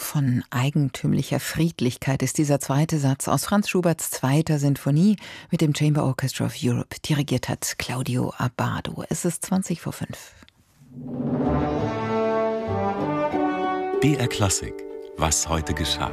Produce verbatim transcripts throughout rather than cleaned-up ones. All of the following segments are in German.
Von eigentümlicher Friedlichkeit ist dieser zweite Satz aus Franz Schuberts zweiter Sinfonie mit dem Chamber Orchestra of Europe. Dirigiert hat Claudio Abbado. Es ist zwanzig vor fünf. B R Klassik. Was heute geschah.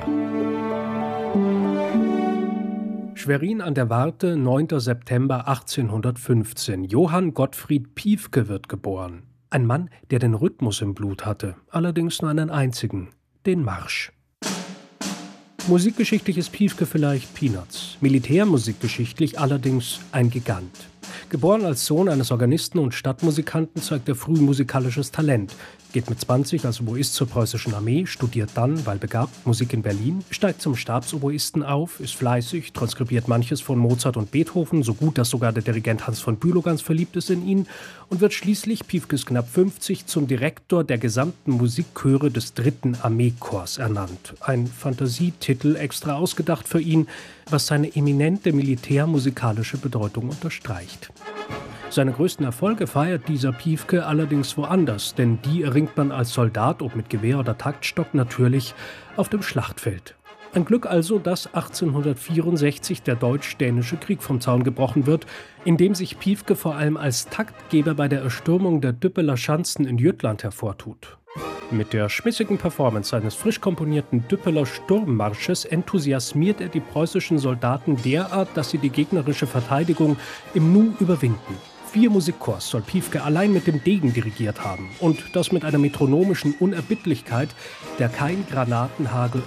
Schwerin an der Warthe, neunter September achtzehnhundertfünfzehn. Johann Gottfried Piefke wird geboren. Ein Mann, der den Rhythmus im Blut hatte, allerdings nur einen einzigen, den Marsch. Musikgeschichtlich ist Piefke vielleicht Peanuts, militärmusikgeschichtlich allerdings ein Gigant. Geboren als Sohn eines Organisten und Stadtmusikanten zeigt er früh musikalisches Talent, geht mit zwanzig als Oboist zur preußischen Armee, studiert dann, weil begabt, Musik in Berlin, steigt zum Stabsoboisten auf, ist fleißig, transkribiert manches von Mozart und Beethoven, so gut, dass sogar der Dirigent Hans von Bülow ganz verliebt ist in ihn, und wird schließlich, Piefkes knapp fünfzig, zum Direktor der gesamten Musikchöre des dritten Armeekorps ernannt. Ein Fantasietitel extra ausgedacht für ihn, was seine eminente militärmusikalische Bedeutung unterstreicht. Seine größten Erfolge feiert dieser Piefke allerdings woanders, denn die erringt man als Soldat, ob mit Gewehr oder Taktstock, natürlich auf dem Schlachtfeld. Ein Glück also, dass achtzehnhundertvierundsechzig der Deutsch-Dänische Krieg vom Zaun gebrochen wird, in dem sich Piefke vor allem als Taktgeber bei der Erstürmung der Düppeler Schanzen in Jütland hervortut. Mit der schmissigen Performance seines frisch komponierten Düppeler Sturmmarsches enthusiasmiert er die preußischen Soldaten derart, dass sie die gegnerische Verteidigung im Nu überwinden. Vier Musikchors soll Piefke allein mit dem Degen dirigiert haben. Und das mit einer metronomischen Unerbittlichkeit, der kein Granatenhagel